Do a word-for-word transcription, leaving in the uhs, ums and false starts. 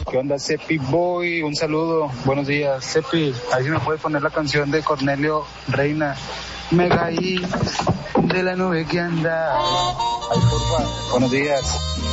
¿Qué onda, Cepi Boy? Un saludo, buenos días. Cepi, ahí sí me puedes poner la canción de Cornelio Reina. Me caí de la nube que anda. Ay, porfa, buenos días.